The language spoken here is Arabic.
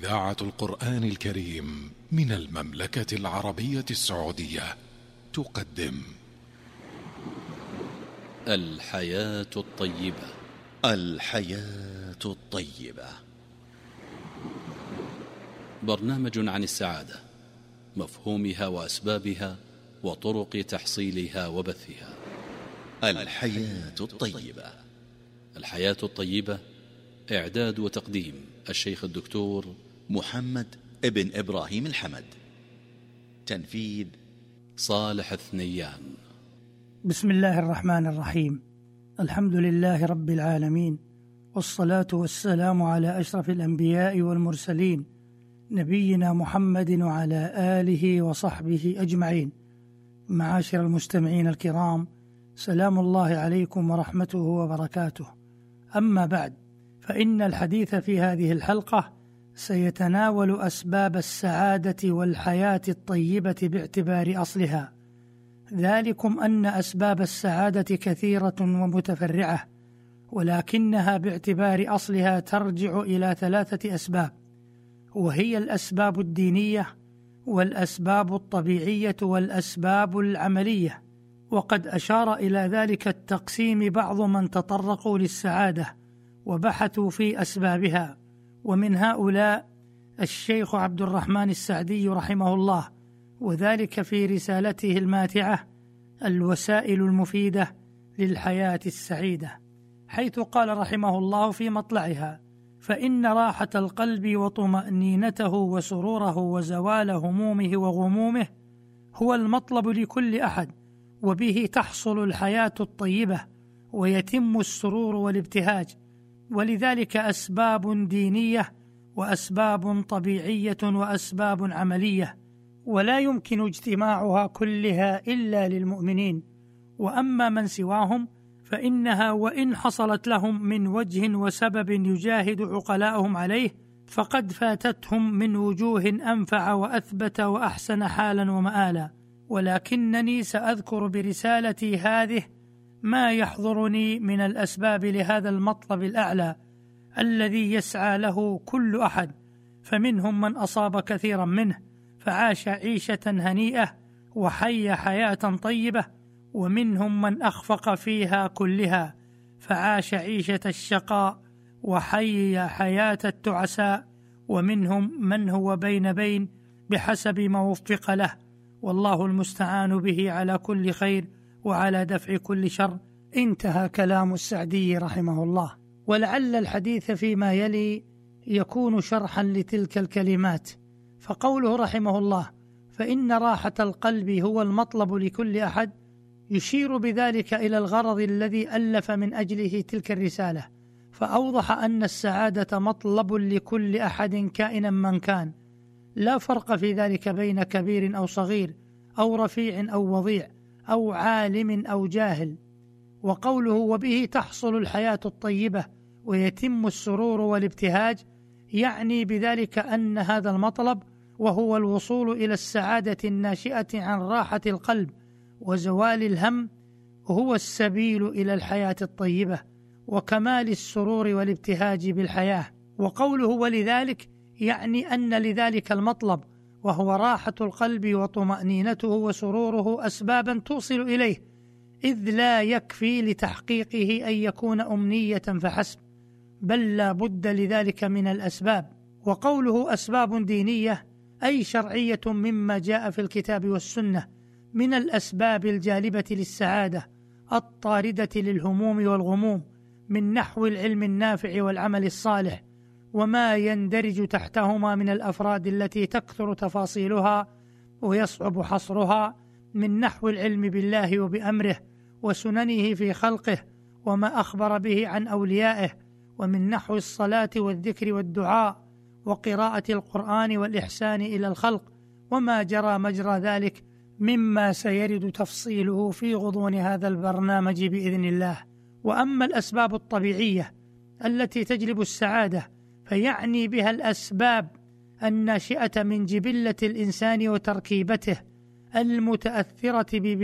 إذاعة القرآن الكريم من المملكة العربية السعودية تقدم الحياة الطيبة. الحياة الطيبة، برنامج عن السعادة، مفهومها وأسبابها وطرق تحصيلها وبثها. الحياة الطيبة. الحياة الطيبة، إعداد وتقديم الشيخ الدكتور محمد ابن إبراهيم الحمد، تنفيذ صالح الثنيان. بسم الله الرحمن الرحيم. الحمد لله رب العالمين، والصلاة والسلام على أشرف الأنبياء والمرسلين، نبينا محمد وعلى آله وصحبه أجمعين. معاشر المستمعين الكرام، سلام الله عليكم ورحمته وبركاته. أما بعد، فإن الحديث في هذه الحلقة سيتناول أسباب السعادة والحياة الطيبة باعتبار أصلها، ذلكم أن أسباب السعادة كثيرة ومتفرعة، ولكنها باعتبار أصلها ترجع إلى 3 أسباب، وهي الأسباب الدينية والأسباب الطبيعية والأسباب العملية. وقد أشار إلى ذلك التقسيم بعض من تطرقوا للسعادة وبحثوا في أسبابها، ومن هؤلاء الشيخ عبد الرحمن السعدي رحمه الله، وذلك في رسالته الماتعة الوسائل المفيدة للحياة السعيدة، حيث قال رحمه الله في مطلعها: فإن راحة القلب وطمأنينته وسروره وزوال همومه وغمومه هو المطلب لكل أحد، وبه تحصل الحياة الطيبة ويتم السرور والابتهاج. ولذلك أسباب دينية وأسباب طبيعية وأسباب عملية، ولا يمكن اجتماعها كلها إلا للمؤمنين. وأما من سواهم فإنها وإن حصلت لهم من وجه وسبب يجاهد عقلاؤهم عليه، فقد فاتتهم من وجوه أنفع وأثبت وأحسن حالا ومآلا. ولكنني سأذكر برسالتي هذه ما يحضرني من الأسباب لهذا المطلب الأعلى الذي يسعى له كل أحد، فمنهم من أصاب كثيرا منه فعاش عيشة هنيئة وحي حياة طيبة، ومنهم من أخفق فيها كلها فعاش عيشة الشقاء وحي حياة التعساء، ومنهم من هو بين بحسب ما وفق له، والله المستعان به على كل خير وعلى دفع كل شر. انتهى كلام السعدي رحمه الله. ولعل الحديث فيما يلي يكون شرحا لتلك الكلمات. فقوله رحمه الله: فإن راحة القلب هو المطلب لكل أحد، يشير بذلك إلى الغرض الذي ألف من أجله تلك الرسالة، فأوضح أن السعادة مطلب لكل أحد كائنا من كان، لا فرق في ذلك بين كبير أو صغير أو رفيع أو وضيع أو عالم أو جاهل. وقوله وبه تحصل الحياة الطيبة ويتم السرور والابتهاج، يعني بذلك أن هذا المطلب، وهو الوصول إلى السعادة الناشئة عن راحة القلب وزوال الهم، هو السبيل إلى الحياة الطيبة وكمال السرور والابتهاج بالحياة. وقوله ولذلك، يعني أن لذلك المطلب وهو راحة القلب وطمأنينته وسروره أسبابا توصل إليه، إذ لا يكفي لتحقيقه أن يكون أمنية فحسب، بل لا بد لذلك من الأسباب. وقوله أسباب دينية أي شرعية مما جاء في الكتاب والسنة من الأسباب الجالبة للسعادة الطاردة للهموم والغموم، من نحو العلم النافع والعمل الصالح وما يندرج تحتهما من الأفراد التي تكثر تفاصيلها ويصعب حصرها، من نحو العلم بالله وبأمره وسننه في خلقه وما أخبر به عن أوليائه، ومن نحو الصلاة والذكر والدعاء وقراءة القرآن والإحسان إلى الخلق وما جرى مجرى ذلك، مما سيرد تفصيله في غضون هذا البرنامج بإذن الله. وأما الأسباب الطبيعية التي تجلب السعادة، فيعني بها الأسباب الناشئة من جبلة الإنسان وتركيبته المتأثرة